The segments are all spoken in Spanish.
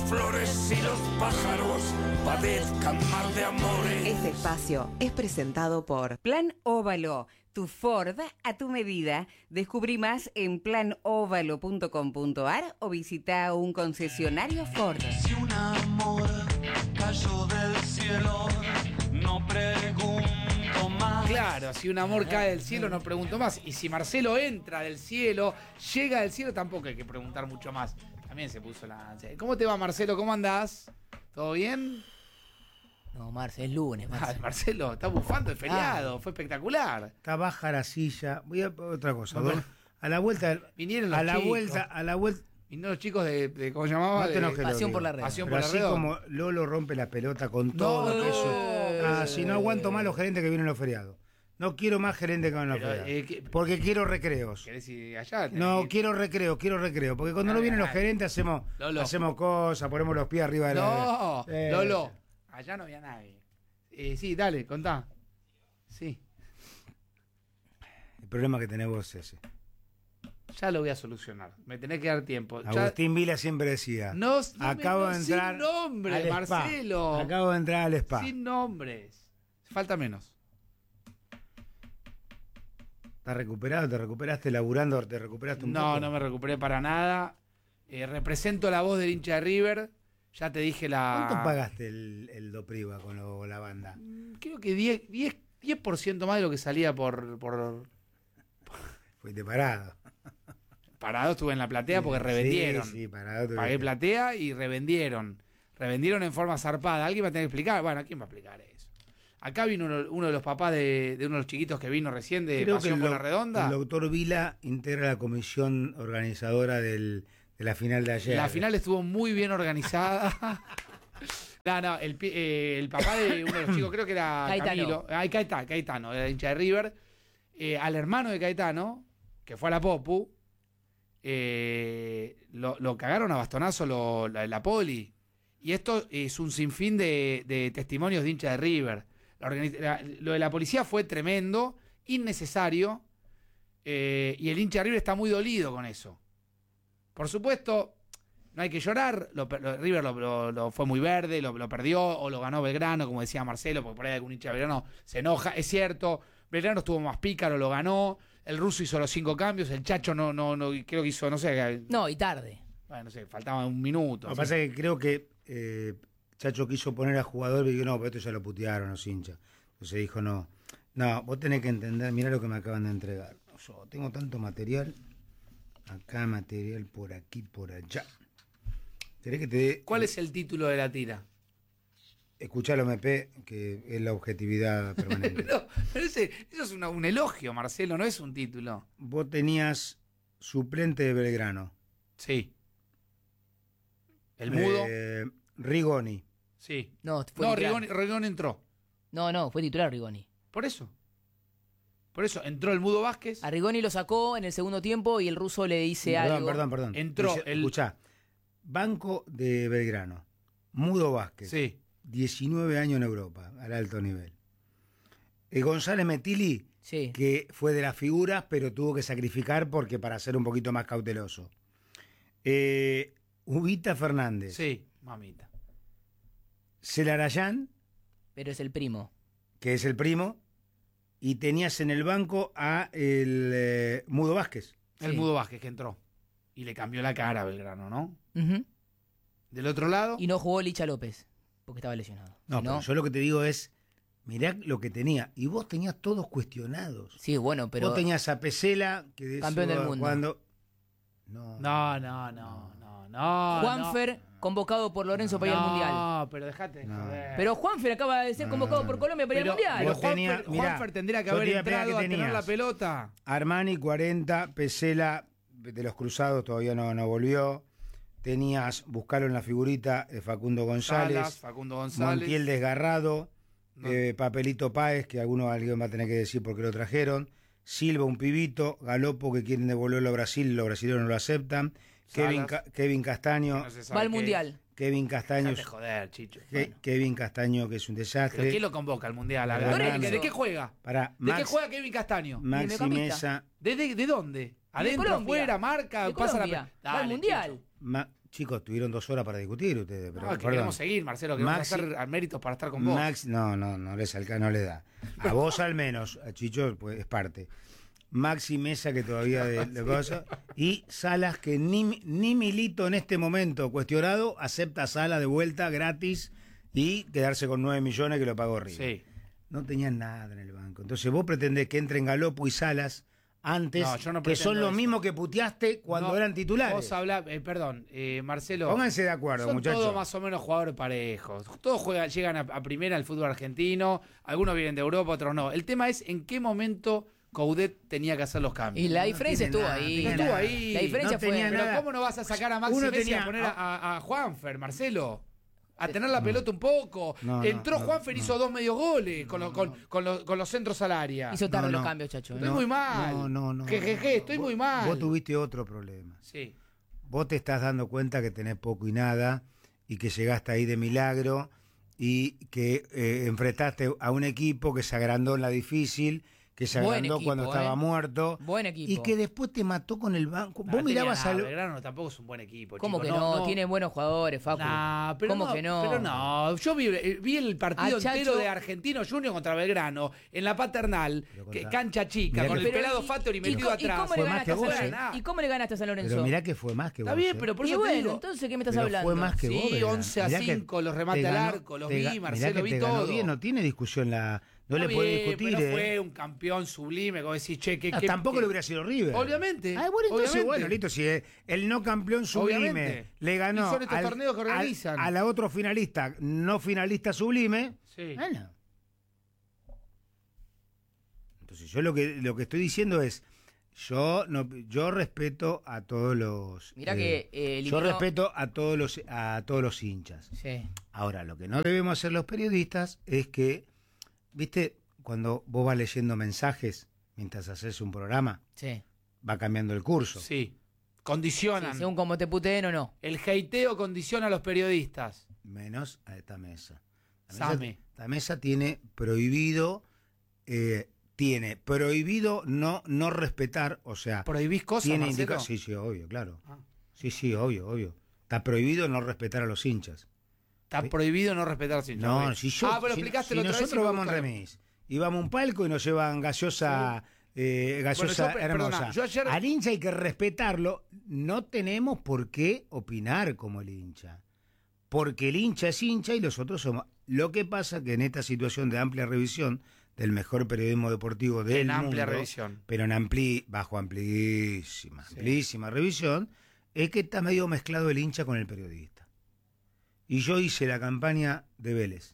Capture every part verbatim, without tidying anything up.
flores y los pájaros padezcan mal de amores. Este espacio es presentado por Plan Óvalo, tu Ford a tu medida. Descubrí más en plan óvalo punto com punto ar o visita un concesionario Ford. Si un amor cayó del cielo, no pregunto más. Claro, si un amor cae del cielo no pregunto más. Y si Marcelo entra del cielo, llega del cielo, tampoco hay que preguntar mucho más. También se puso la... ¿Cómo te va, Marcelo? ¿Cómo andás? ¿Todo bien? No, Marce, es lunes, Marce. Ah, Marcelo, está bufando, es feriado, ah. Fue espectacular. Está baja la silla. Voy a otra cosa. No, no. A la vuelta... Vinieron los a la chicos. vuelta, a la vuelta... Vinieron los chicos de, de ¿cómo se llamaba? No te de, Pasión por la Redonda. Pasión Pero por la así Redonda. como Lolo rompe la pelota con todo no, eso. no. Ah, si no aguanto más los gerentes que vienen los feriados. No quiero más gerentes que van a los Pero, feriados. eh, que- porque quiero recreos. ¿Querés ir allá? No, que... quiero recreo, quiero recreo. Porque cuando no Ay, vienen ay. los gerentes hacemos, Lolo. hacemos cosas, ponemos los pies arriba de la... No, Eh, Lolo, allá no había nadie. Eh, sí, dale, contá. Sí, El problema que tenés vos es ese. ya lo voy a solucionar. Me tenés que dar tiempo. Ya- Agustín Vila siempre decía... No, no acabo me- de no, entrar sin nombre, al spa. Marcelo. Acabo de entrar al spa. Sin nombres. Falta menos. ¿Estás recuperado? ¿Te recuperaste laburando? ¿Te recuperaste un No, poco? no me recuperé para nada. Eh, represento la voz del hincha de River. Ya te dije la... ¿Cuánto pagaste el, el Dopriva con lo- la banda? Creo que diez, diez, diez por ciento más de lo que salía por... por Fuiste parado. parado estuve en la platea porque revendieron. Sí, sí, parado. Pagué tuviste. platea y revendieron. Revendieron en forma zarpada. ¿Alguien va a tener que explicar? Bueno, ¿quién va a explicar eso? Acá vino uno, uno de los papás de, de uno de los chiquitos que vino recién de Creo que Pasión el, por doc- la Redonda. el doctor Vila integra la comisión organizadora del, de la final de ayer. La final estuvo muy bien organizada. No, no, el, pi- eh, el papá de uno de los chicos, creo que era Caetano. Camilo. Ay, Caetano, Caetano, era hincha de River. Eh, al hermano de Caetano, que fue a la Popu, eh, lo, lo cagaron a bastonazo lo, la, la poli. Y esto es un sinfín de, de testimonios de hincha de River. La organiz- la- lo de la policía fue tremendo, innecesario, eh, y el hincha de River está muy dolido con eso. Por supuesto, no hay que llorar, lo, lo- River lo, lo- lo fue muy verde, lo, lo perdió o lo ganó Belgrano, como decía Marcelo, porque por ahí algún hincha de Belgrano se enoja. Es cierto, Belgrano estuvo más pícaro, lo ganó, el ruso hizo los cinco cambios, el Chacho no, no, no creo que hizo, no sé, No, y tarde. bueno, no sé, faltaba un minuto. Lo que pasa es que creo que eh, Chacho quiso poner a jugador y dijo, no, pero esto ya lo putearon los hinchas. Entonces dijo, no, no, vos tenés que entender, mirá lo que me acaban de entregar. Yo tengo tanto material, acá material, por aquí, por allá. ¿Querés que te dé? ¿Cuál es el título de la tira? Escuchalo, M P, que es la objetividad permanente. pero pero ese- eso es una- un elogio, Marcelo, no es un título. Vos tenías suplente de Belgrano. Sí. El mudo. Eh, Rigoni. Sí. No, fue No, titular. Rigoni, Rigoni entró. No, no, fue titular Rigoni. Por eso. Por eso entró el mudo Vázquez. A Rigoni lo sacó en el segundo tiempo y el ruso le dice Perdón, algo. perdón, perdón. Entró Dice, el- Escuchá, Banco de Belgrano, Mudo Vázquez, Sí. diecinueve años en Europa, al alto nivel. Eh, González Metilli, Sí. que fue de las figuras, pero tuvo que sacrificar porque para ser un poquito más cauteloso. Eh, Ubita Fernández, Sí, mamita. Celarayán, Pero es el primo. que es el primo, y tenías en el banco a el eh, Mudo Vázquez. El Sí. mudo Vázquez que entró. Y le cambió la cara a Belgrano, ¿no? Ujú. Del otro lado. Y no jugó Licha López, porque estaba lesionado. No, Si pero yo lo que te digo es, mirá lo que tenía. Y vos tenías todos cuestionados. Sí, bueno, pero... Vos tenías a Pesela, que de Campeón eso, del mundo. Cuando... No, No, no, no, no, no. Juanfer, convocado por Lorenzo para ir al Mundial. No, pero dejate de No. joder. Pero Juanfer acaba de ser convocado por Colombia para ir Pero- al Mundial. pero Vos tenía- Juanfer, mirá, Juanfer tendría que yo haber te iba a pegar entrado que a tener tenías. la pelota. Armani cuarenta, Pesela de los Cruzados todavía no, no volvió. Tenías, buscalo en la figurita, eh, Facundo González, Salas, Facundo González. Montiel Desgarrado, No. eh, Papelito Páez, que alguno alguien va a tener que decir por qué lo trajeron. Silva, un pibito, Galopo, que quieren devolverlo a Brasil, los brasileños no lo aceptan. Kevin, Salas. Ca- Kevin Castaño, No se sabe Va al qué Mundial. Kevin Castaño, Dejate joder, Chicho. Ke- Bueno. Kevin Castaño, que es un ¿Pero desastre. quién lo convoca al Mundial? ¿A- Lorenzo. ¿De qué- ¿De qué juega? Pará, ¿De qué Max- juega Kevin Castaño? Maxi mediocampista. Mesa, ¿De, de, de dónde? ¿Adentro, Colombia. afuera, marca? De Pasa Colombia. la... Va al Dale, Mundial. Chicho. Ma- chicos, tuvieron dos horas para discutir ustedes. Pero, No, que perdón. queremos seguir, Marcelo, que vamos a Maxi- hacer méritos para estar con vos. Max, no, no, no les alca, no le da. A vos al menos, a Chicho pues, es parte. Maxi Mesa, que todavía de, de cosa, y Salas, que ni, ni Milito en este momento cuestionado, acepta a Sala de vuelta gratis y quedarse con nueve millones que lo pagó River. Sí. No tenían nada en el banco. Entonces vos pretendés que entren Galopo y Salas antes, No, yo no que son pretendo lo eso. mismo que puteaste cuando No, eran titulares. Vos hablás, eh, perdón, eh, Marcelo. Pónganse de acuerdo, son muchachos. todos más o menos jugadores parejos. Todos juegan, llegan a, a primera al fútbol argentino. Algunos vienen de Europa, otros no. El tema es en qué momento Coudet tenía que hacer los cambios. Y la No diferencia tiene estuvo nada, ahí. tiene la, nada. Estuvo ahí. la diferencia No fue. tenía Pero nada. ¿cómo no vas a sacar a Maxi Uno Messi tenía- a poner a, a- a Juanfer, Marcelo? A tener la pelota un poco. No, no, Entró no, Juanfer, no. hizo dos medios goles con, los- con, con los, con los centros al área. Hizo tarde No, los no. cambios, chacho. ¿eh? Estoy muy mal. No, no, no. Jejeje, estoy Vos- muy mal. Vos tuviste otro problema. Sí. Vos te estás dando cuenta que tenés poco y nada y que llegaste ahí de milagro y que eh, enfrentaste a un equipo que se agrandó en la difícil, que se Buen agrandó equipo, cuando estaba ¿eh? muerto Buen equipo. y que después te mató con el banco. No, Vos tenía mirabas nada, al... Belgrano tampoco es un buen equipo. ¿Cómo chico. que no? Tiene buenos jugadores, Facu. Nah, pero ¿Cómo no, que no? Pero no, yo vi, eh, vi el partido A Chacho- entero de Argentino Junior contra Belgrano en la Paternal, Pero que, contra- cancha chica, Mirá con que- el Pero, pelado ¿y- Fattori y metido co- atrás. ¿Y cómo, Fue le más ganaste que a vos, San- ¿eh? Nada. ¿Y cómo le ganaste a San Lorenzo? Pero mirá que fue más que Está vos. bien, ¿eh? pero por Y eso te bueno, digo. entonces, ¿qué me estás Pero hablando? fue más que Sí, vos. Belgrano. once a Mirá que cinco, los remates te al ganó- arco, los te vi, ga- mirá Marcelo, que vi te ganó todo. bien, no tiene discusión la... No Está le puede bien, discutir, pero ¿eh? fue un campeón sublime, como decís, che, que, No, que- tampoco que- le hubiera sido River. Obviamente, Ah, bueno, entonces, obviamente. bueno, listo, si eh, el no campeón sublime Obviamente. le ganó Y son estos al- torneos que al- organizan. a la otro finalista, no finalista sublime, Sí. bueno. Entonces yo lo que lo que estoy diciendo es, yo no yo respeto a todos los Mirá eh, que eh, yo eliminó- respeto a todos los a todos los hinchas. Sí. Ahora, lo que no debemos hacer los periodistas es que, viste, cuando vos vas leyendo mensajes mientras haces un programa, Sí. va cambiando el curso. Sí. Sí, Condicionan. según como te puteen o no. El hateo condiciona a los periodistas. Menos a esta mesa. La Same. mesa, la mesa tiene prohibido, eh, tiene prohibido no, no respetar, o sea, ¿Prohibís cosas, tiene Marcelo? indica- sí, sí, obvio, claro. Ah. Sí, sí, obvio, obvio. Está prohibido no respetar a los hinchas. Está prohibido no respetar sin No, si yo, Ah, pero si, explicaste si la otra vez y nosotros me vamos en gustaron. remis y vamos a un palco y nos llevan gaseosa, eh, gaseosa Bueno, yo, hermosa. perdona, yo ayer- Al hincha hay que respetarlo. No tenemos por qué opinar como el hincha. Porque el hincha es hincha y los otros somos. Lo que pasa que en esta situación de amplia revisión del mejor periodismo deportivo del En mundo, amplia revisión. pero en ampli, bajo amplísima, Sí. amplísima revisión, es que está medio mezclado el hincha con el periodista. Y yo hice la campaña de Vélez,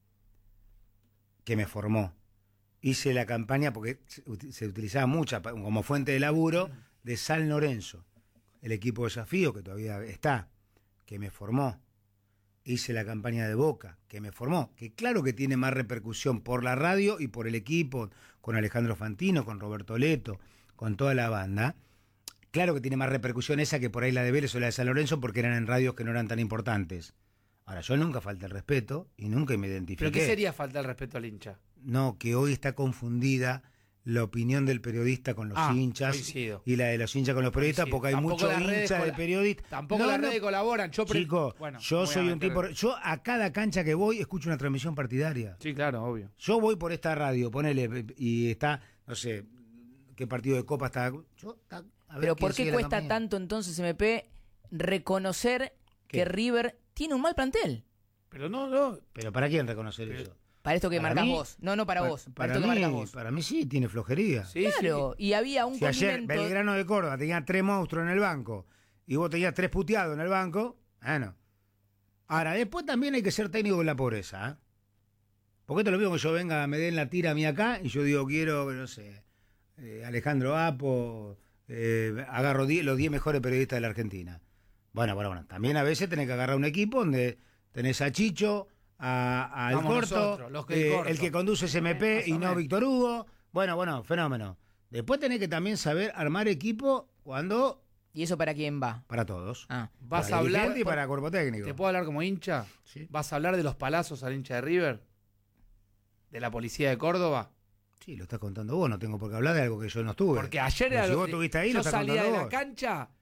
que me formó. Hice la campaña, porque se ut- se utilizaba mucha pa- como fuente de laburo, de San Lorenzo, el equipo de desafío que todavía está, que me formó. Hice la campaña de Boca, que me formó, que claro que tiene más repercusión por la radio y por el equipo, con Alejandro Fantino, con Roberto Leto, con toda la banda. Claro que tiene más repercusión esa que por ahí la de Vélez o la de San Lorenzo, porque eran en radios que no eran tan importantes. Ahora, yo nunca falté el respeto y nunca me identifiqué. ¿Pero qué sería falta el respeto al hincha? No, que hoy está confundida la opinión del periodista con los Ah, hinchas coincido. y la de los hinchas con los periodistas, Coincido. porque hay Tampoco mucho las redes hincha del cola- periodista. Tampoco No, las no, redes colaboran. Yo pre- Chico, Bueno, yo me voy a soy un meter- tipo... Yo a cada cancha que voy escucho una transmisión partidaria. Sí, claro, obvio. Yo voy por esta radio, ponele, y está, no sé, qué partido de Copa está... Yo, ta- a ver Pero quién ¿por sigue qué la cuesta campaña. tanto entonces, M P, reconocer ¿Qué? que River tiene un mal plantel? Pero no, no. Pero ¿para quién reconocer Pero- eso? Para esto que Para marcas mí- vos. No, no para Pa- vos. Para, Para, esto que marcas mí, vos. para mí sí, tiene flojería. Sí, Claro, y había un Si ayer condimento... Belgrano de Córdoba tenía tres monstruos en el banco y vos tenías tres puteados en el banco, bueno. Ahora, después también hay que ser técnico con la pobreza, ¿eh? Porque esto es lo mismo que yo venga, me den la tira a mí acá y yo digo, quiero, no sé, eh, Alejandro Apo, eh, agarro diez, los diez mejores periodistas de la Argentina. Bueno, bueno, bueno. También a veces tenés que agarrar un equipo donde tenés a Chicho, a, al Vamos Corto, nosotros, los que eh, Corto. el que conduce es M P Más y o no menos. Víctor Hugo. Bueno, bueno, fenómeno. Después tenés que también saber armar equipo cuando... ¿Y eso para quién va? Para todos. Ah. Vas para a hablar. dirigente y para cuerpo técnico. ¿Te puedo hablar como hincha? Sí. ¿Vas a hablar de los palazos al hincha de River? ¿De la policía de Córdoba? Sí, lo estás contando vos, no tengo por qué hablar de algo que yo no estuve. Porque ayer Pero era si lo vos que- estuviste ahí, yo lo estás salía de contando la vos. cancha,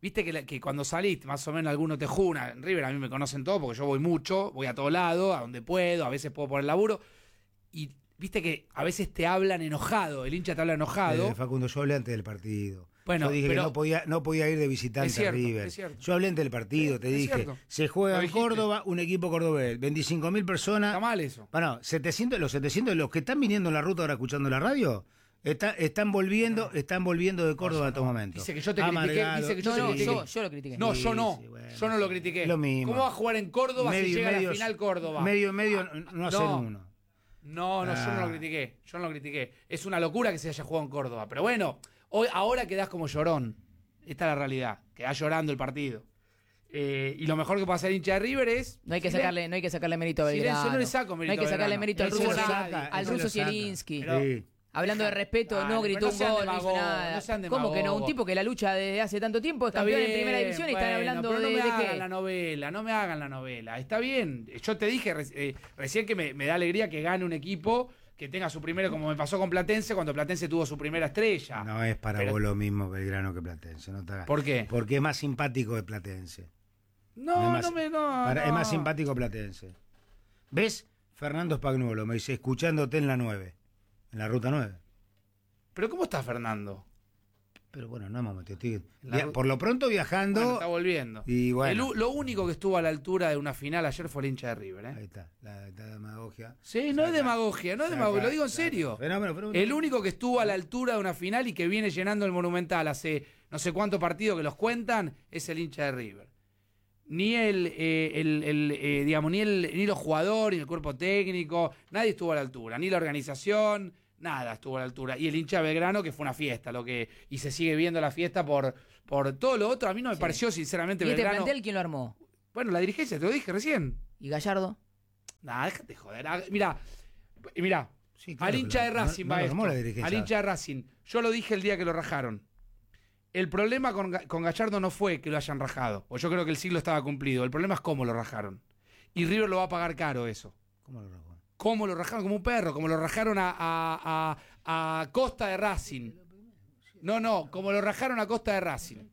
viste que, la- que cuando salís, más o menos alguno te juna, en River a mí me conocen todo porque yo voy mucho, voy a todo lado, a donde puedo, a veces puedo poner laburo, y viste que a veces te hablan enojado, el hincha te habla enojado. Eh, Facundo, yo hablé antes del partido. Bueno, yo dije pero- que no podía, no podía ir de visitante Es cierto, a River. es cierto. Yo hablé antes del partido, te Es dije, cierto. se juega Lo en dijiste. Córdoba, un equipo cordobés, veinticinco mil personas. Está mal eso. Bueno, setecientos, los setecientos, los que están viniendo en la ruta ahora escuchando la radio, está- están volviendo, están volviendo de Córdoba en estos momentos. Dice que yo te critiqué, Amargado. dice que yo No, te no, critiqué. yo, yo lo critiqué. No, Sí, yo no. sí, bueno, yo no lo sí. critiqué. Lo mismo. ¿Cómo va a jugar en Córdoba si Medio y llega a medio- la final Córdoba? Medio y medio no hacen no. uno. No, no, yo no Ah. lo critiqué. Yo no lo critiqué. Es una locura que se haya jugado en Córdoba. Pero bueno, hoy, ahora quedás como llorón. Esta es la realidad. Quedás llorando el partido. Eh, y lo mejor que puede hacer hincha de River es. No hay que Silen- sacarle, no hay que sacarle mérito a Silencio, Belgrano. no le saco mérito No hay que a sacarle Belgrano. mérito al Él ruso, se lo Siel- saca, al él se ruso lo saca. Zielinski. Pero- Sí. Hablando de respeto, Dale, no pero gritó no un sean gol, no hizo demagogos, nada. no sean ¿Cómo que no? Un demagogos. tipo que la lucha desde hace tanto tiempo es Está campeón bien, en primera división y están bueno, hablando pero de, no me de hagan qué. la novela, no me hagan la novela. Está bien. Yo te dije re- eh, recién que me, me da alegría que gane un equipo que tenga su primero, como me pasó con Platense, cuando Platense tuvo su primera estrella. No es para Pero- vos lo mismo Belgrano que Platense. No te hagas. ¿Por qué? Porque es más simpático de Platense. No, es más, no me. No, para- no. Es más simpático Platense. ¿Ves? Fernando Spagnuolo me dice, escuchándote en la nueve. En la ruta nueve. Pero ¿cómo está Fernando? Pero bueno, no hemos metido. estoy- La via- ru- por lo pronto viajando. Bueno, está volviendo. Y bueno. El u- lo único que estuvo a la altura de una final ayer fue el hincha de River, Ahí ¿eh? está, la, la demagogia. Sí, no es Saca- demagogia, no es saca- demagogia, lo digo en saca. serio. Fenómeno, fenómeno. El único que estuvo a la altura de una final y que viene llenando el Monumental hace no sé cuántos partidos que los cuentan es el hincha de River. Ni el, eh, el, el, eh, digamos, ni el, ni los jugadores, ni el cuerpo técnico, nadie estuvo a la altura, ni la organización, nada estuvo a la altura. Y el hincha de Belgrano, que fue una fiesta, lo que, y se sigue viendo la fiesta por, por todo lo otro. A mí no me Sí. pareció, sinceramente, ¿Y este Belgrano. plantel quién lo armó? Bueno, la dirigencia, te lo dije recién. ¿Y Gallardo? Nah, déjate joder. Ah, Mirá, mirá, Sí, claro al que hincha lo- de Racing no- va no lo esto. armó la dirigencia. Al hincha de Racing. Yo lo dije el día que lo rajaron. El problema con, Ga- con Gallardo no fue que lo hayan rajado. O yo creo que el siglo estaba cumplido. El problema es cómo lo rajaron. Y River lo va a pagar caro eso. ¿Cómo lo rajó? Cómo lo rajaron como un perro. Como lo rajaron a, a, a, a costa de Racing. No, no. Como lo rajaron a costa de Racing.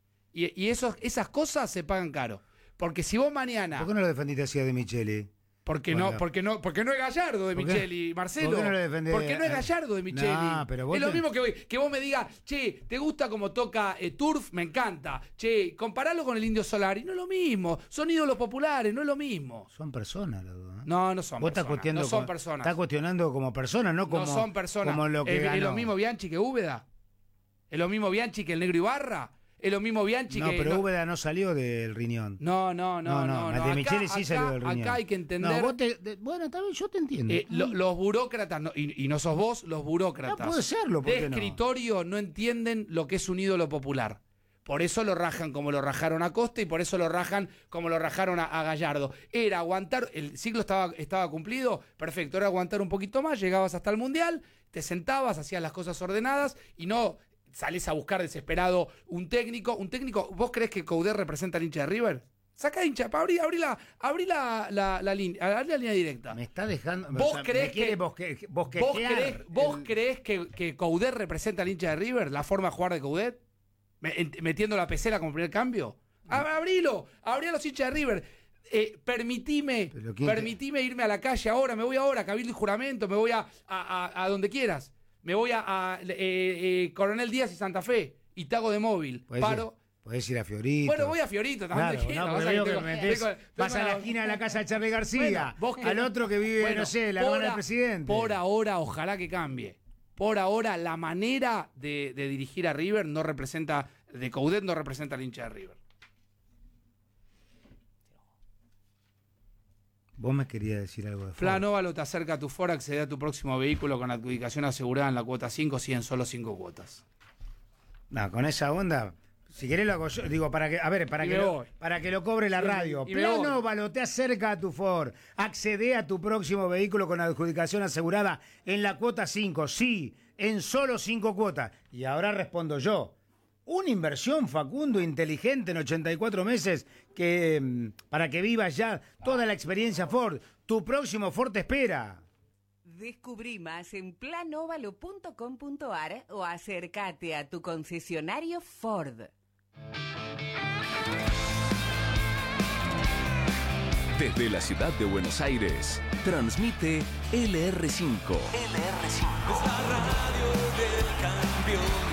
Y, y esos, esas cosas se pagan caro. Porque si vos mañana... ¿Por qué no lo defendiste así a De Micheli? Porque Bueno. no, porque no, porque no es Gallardo de ¿Por qué- Micheli, Marcelo. por qué no lo defendés? Porque no es Gallardo de Micheli. No, pero vos es lo te- mismo que, que vos me digas, che, ¿te gusta cómo toca eh, Turf? Me encanta. Che, comparalo con el Indio Solari. No es lo mismo. Son ídolos populares, no es lo mismo. Son personas los dos. ¿eh? No, no son Vos estás personas. cuestionando No son como- personas. Estás cuestionando como personas, no como, no son personas. como lo que es, es ganó. lo mismo Bianchi que Úbeda. Es lo mismo Bianchi que el Negro Ibarra. Es lo mismo Bianchi No, que... pero no, Úbeda no salió del riñón. no, no, no, no. no. De Acá- Micheli sí salió acá- del riñón. Acá hay que entender... No, vos te- de- bueno, está bien, yo te entiendo. Eh, lo- los burócratas, no- y, y no sos vos, los burócratas No puede serlo, ¿por de qué no? escritorio no entienden lo que es un ídolo popular. Por eso lo rajan como lo rajaron a Costa y por eso lo rajan como lo rajaron a, a Gallardo. Era aguantar, el ciclo estaba, estaba cumplido, perfecto, era aguantar un poquito más, llegabas hasta el Mundial, te sentabas, hacías las cosas ordenadas y no salís a buscar desesperado un técnico. Un técnico, ¿vos creés que Coudet representa al hincha de River? Saca hincha, pa, abrí, abrí la, abrí la, la, la, línea, abrí la línea directa. Me está dejando. ¿Vos o sea, creés me quiere que- bosque- ¿Vos bosquejear creés, vos el- creés que, que Coudet representa al hincha de River? ¿La forma de jugar de Coudet? Me- en- ¿Metiendo la pecera como primer cambio? Ab- Abrilo, abrí a los hinchas de River. Eh, permitime, Pero ¿quién te- permitime irme a la calle ahora, me voy ahora, Cabildo y Juramento, me voy a, a, a- a donde quieras. Me voy a, a, eh, eh, Coronel Díaz y Santa Fe y te hago de móvil. Podés Paro. Ir, podés ir a Fiorito. Bueno, voy a Fiorito también. Claro, quiero, no, vas porque a veo que que tengo- metés- tengo- vas tengo a la una- esquina de la casa de Charlie García, Bueno, vos que- al otro que vive, Bueno, no sé, la por aduana del a- presidente. Por ahora, ojalá que cambie. Por ahora, la manera de, de dirigir a River no representa, de Coudet no representa al hincha de River. Vos me querías decir algo de Ford. Plan Óvalo te acerca a tu Ford, accede a tu próximo vehículo con adjudicación asegurada en la cuota cinco, sí, en solo cinco cuotas. No, con esa onda, si querés lo hago yo, digo, para que, a ver, para Y que me lo, voy. para que lo cobre la Y me- radio. y me Plan voy. Óvalo te acerca a tu Ford. Accede a tu próximo vehículo con adjudicación asegurada en la cuota cinco, sí, en solo cinco cuotas. Y ahora respondo yo. Una inversión, Facundo, inteligente en ochenta y cuatro meses que mm, para que vivas ya toda la experiencia Ford. Tu próximo Ford te espera. Descubrí más en plan óvalo punto com punto ar o acércate a tu concesionario Ford. Desde la ciudad de Buenos Aires, transmite L R cinco. L R cinco. Es la radio del campeón.